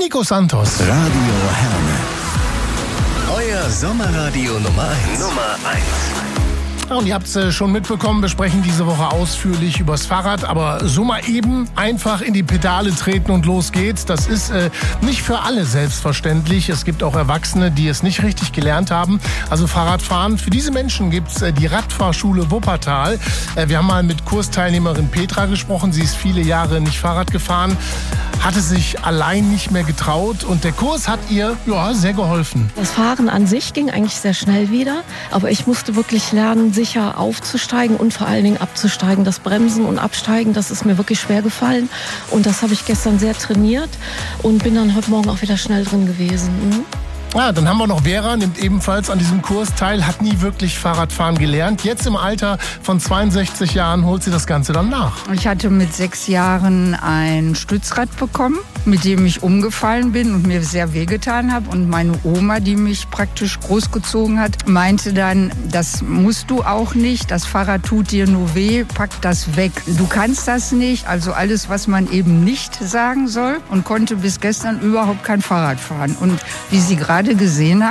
Nico Santos. Radio Herne. Euer Sommerradio Nummer 1. Und ihr habt es schon mitbekommen, wir sprechen diese Woche ausführlich übers Fahrrad, aber so mal eben einfach in die Pedale treten und los geht's. Das ist nicht für alle selbstverständlich. Es gibt auch Erwachsene, die es nicht richtig gelernt haben. Also Fahrradfahren, für diese Menschen gibt's die Radfahrschule Wuppertal. Wir haben mal mit Kursteilnehmerin Petra gesprochen. Sie ist viele Jahre nicht Fahrrad gefahren, hatte sich allein nicht mehr getraut und der Kurs hat ihr sehr geholfen. Das Fahren an sich ging eigentlich sehr schnell wieder, aber ich musste wirklich lernen, sicher aufzusteigen und vor allen Dingen abzusteigen. Das Bremsen und Absteigen, das ist mir wirklich schwer gefallen und das habe ich gestern sehr trainiert und bin dann heute Morgen auch wieder schnell drin gewesen. Dann haben wir noch Vera, nimmt ebenfalls an diesem Kurs teil, hat nie wirklich Fahrradfahren gelernt. Jetzt im Alter von 62 Jahren holt sie das Ganze dann nach. Ich hatte mit 6 Jahren ein Stützrad bekommen, mit dem ich umgefallen bin und mir sehr wehgetan habe. Und meine Oma, die mich praktisch großgezogen hat, meinte dann, das musst du auch nicht, das Fahrrad tut dir nur weh, pack das weg. Du kannst das nicht, also alles, was man eben nicht sagen soll, und konnte bis gestern überhaupt kein Fahrrad fahren. Und wie sie gerade gesehen haben,